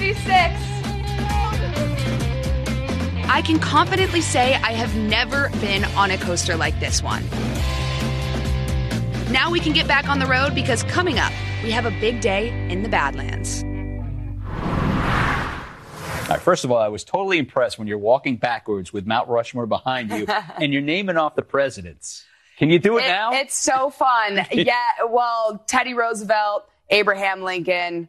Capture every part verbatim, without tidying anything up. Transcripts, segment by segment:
sixty-six. I can confidently say I have never been on a coaster like this one. Now we can get back on the road because coming up, we have a big day in the Badlands. All right, first of all, I was totally impressed when you're walking backwards with Mount Rushmore behind you and you're naming off the presidents. Can you do it, it now? It's so fun. Yeah, well, Teddy Roosevelt, Abraham Lincoln,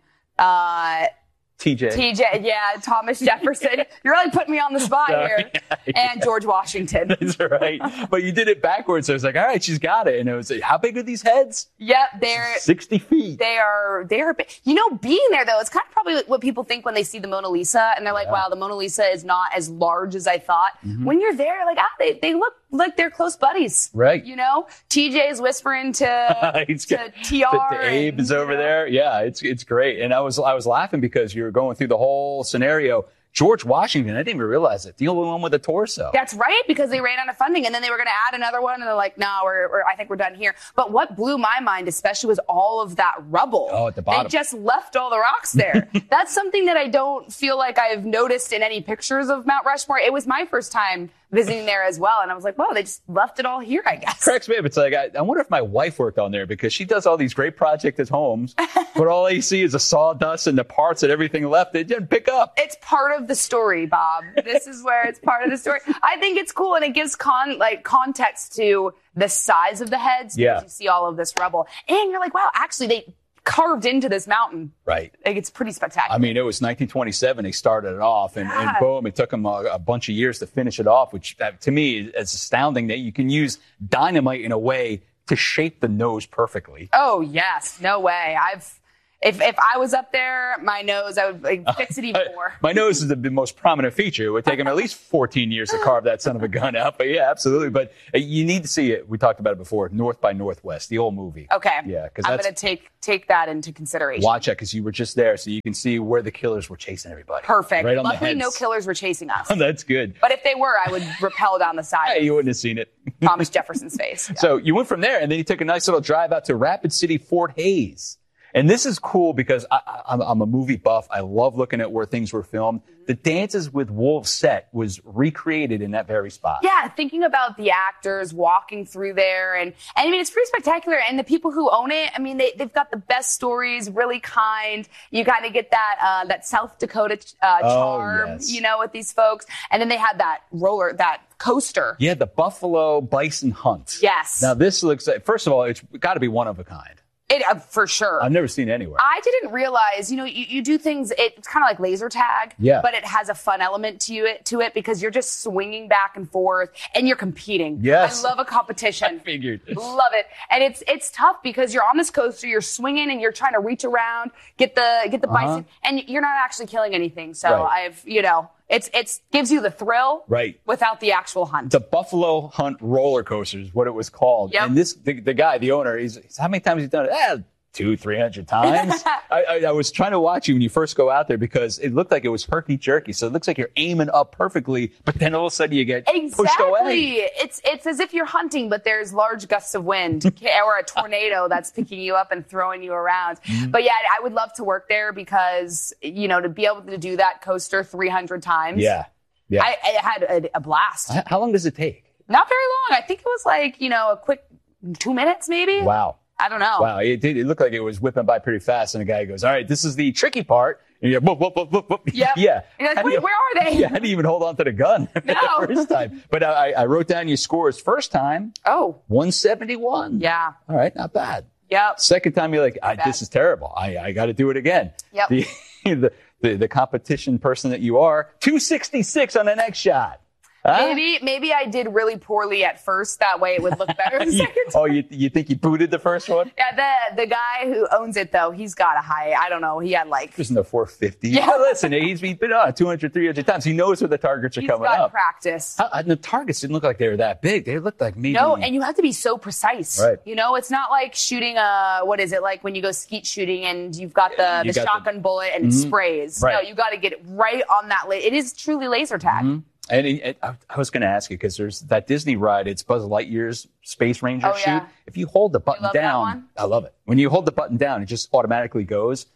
uh, T J. T J, yeah, Thomas Jefferson. You're really putting me on the spot Sorry. here. Yeah, yeah. And George Washington. That's right. But you did it backwards. So I was like, all right, she's got it. And it was like, how big are these heads? Yep, they're sixty feet. They are, they are big. You know, being there though, it's kind of probably what people think when they see the Mona Lisa and they're like, Yeah. wow, the Mona Lisa is not as large as I thought. Mm-hmm. When you're there, like, ah, they, they look like they're close buddies. Right. You know, T J's whispering to, He's to got- T R. to, to Abe and, is over you know. there. Yeah, it's it's great. And I was I was laughing because you were going through the whole scenario. George Washington, I didn't even realize it. The only one with a torso. That's right, because they ran out of funding, and then they were going to add another one, and they're like, no, we're, we're, I think we're done here. But what blew my mind, especially, was all of that rubble. Oh, at the bottom. They just left all the rocks there. That's something that I don't feel like I've noticed in any pictures of Mount Rushmore. It was my first time visiting there as well, and I was like, well, they just left it all here, I guess. Cracks me up. It's like, I, I wonder if my wife worked on there because she does all these great projects at homes, but all you see is the sawdust and the parts and everything left. They didn't pick up. It's part of the story, Bob. This is where it's part of the story. I think it's cool, and it gives con like context to the size of the heads. Yeah. Because you see all of this rubble, and you're like, wow, actually, they carved into this mountain. Right. Like, it's pretty spectacular. I mean, it was nineteen twenty-seven. They started it off, and, Yeah. and boom, it took them a, a bunch of years to finish it off, which uh, to me is astounding that you can use dynamite in a way to shape the nose perfectly. Oh, yes. No way. I've, if, if I was up there, my nose, I would like, fix it even more. My nose is the most prominent feature. It would take them at least fourteen years to carve that son of a gun out. But yeah, absolutely. But uh, you need to see it. We talked about it before. North by Northwest, the old movie. Okay. Yeah, because I'm that's going to take, take that into consideration. watch it because you were just there, so you can see where the killers were chasing everybody. Perfect. Right on Luckily, the no heads. killers were chasing us. That's good. But if they were, I would rappel down the side Hey, of you wouldn't have seen it. Thomas Jefferson's face. Yeah. So you went from there, and then you took a nice little drive out to Rapid City, Fort Hays. And this is cool because I, I, I'm, I'm a movie buff. I love looking at where things were filmed. The Dances with Wolves set was recreated in that very spot. Yeah, thinking about the actors walking through there, and, and I mean, it's pretty spectacular. And the people who own it, I mean, they, they've got the best stories, really kind. You kind of get that, uh, that South Dakota, uh, Oh, charm, yes. you know, with these folks. And then they had that roller, that coaster. Yeah, the Buffalo Bison Hunt. Yes. Now this looks like, first of all, it's got to be one of a kind. It, uh, for sure. I've never seen it anywhere. I didn't realize, you know, you, you do things, it's kind of like laser tag, Yeah. but it has a fun element to it, to it because you're just swinging back and forth and you're competing. Yes. I love a competition. I figured. Love it. And it's, it's tough because you're on this coaster, you're swinging and you're trying to reach around, get the, get the Uh-huh. bison, and you're not actually killing anything. So Right. I've, you know, it's, it's gives you the thrill. Right. Without the actual hunt. The Buffalo Hunt roller coaster is what it was called. Yep. And this, the, the guy, the owner, he's, he's how many times he's done it? Eh, two, three hundred times. I, I, I was trying to watch you when you first go out there because it looked like it was herky jerky. So it looks like you're aiming up perfectly, but then all of a sudden you get pushed away. Exactly. It's it's as if you're hunting, but there's large gusts of wind or a tornado that's picking you up and throwing you around. Mm-hmm. But yeah, I would love to work there because, you know, to be able to do that coaster three hundred times. Yeah. Yeah. I, I had a, a blast. How- How long does it take? Not very long. I think it was like, you know, a quick two minutes maybe. Wow. I don't know. Wow. It did. It looked like it was whipping by pretty fast. And the guy goes, all right, this is the tricky part. And you're whoop, whoop, whoop, whoop, whoop. Yep. Yeah. You're like, How do wait, you- where are they? Yeah. How do you even hold on to the gun No. the first time? But I, I wrote down your scores. First time, Oh, one seventy-one. yeah. All right. Not bad. Yep. Second time, you're like, I, Bad. this is terrible. I, I got to do it again. Yep. The, the, the, the competition person that you are, two sixty-six on the next shot. Huh? Maybe maybe I did really poorly at first. That way it would look better the You- second time. oh, you, you think you booted the first one? Yeah, the the guy who owns it though, he's got a high. I don't know. He had like There's no four fifty. Yeah. But listen, he's, he's been on two hundred, three hundred times. He knows where the targets are he's coming got up. practice. How, and the targets didn't look like they were that big. They looked like maybe. No, and you have to be so precise. Right. You know, it's not like shooting a what is it like when you go skeet shooting and you've got the, You the got the- shotgun bullet and it sprays. Right. No, you got to get it right on that. La- it is truly laser tag. Mm-hmm. And it, it, I I was going to ask you because there's that Disney ride. It's Buzz Lightyear's Space Ranger Oh, shoot. yeah. If you hold the button love that down, one? I love it. When you hold the button down, it just automatically goes. No,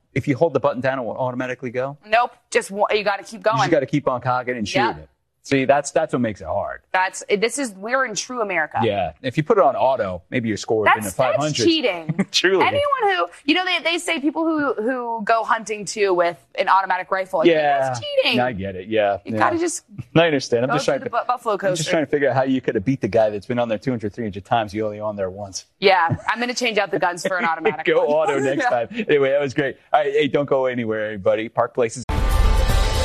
if you hold the button down, it will automatically go? Nope. Just wa- you got to keep going. You just got to keep on cocking and shooting Yep. it. See, that's that's what makes it hard. That's this is we're in true America. Yeah. If you put it on auto, maybe your score would have been That's, a five that's hundred. cheating. Truly. Anyone who, you know, they, they say people who, who go hunting too with an automatic rifle. Like, Yeah. That's cheating. I get it. Yeah. You yeah. got to just I understand. I'm go just through trying the to. bu- buffalo I'm coaster. just trying to figure out how you could have beat the guy that's been on there two hundred, three hundred times. You only on there once. Yeah. I'm going to change out the guns for an automatic Go one. auto next Yeah. time. Anyway, that was great. All right. Hey, don't go anywhere, everybody. Park Places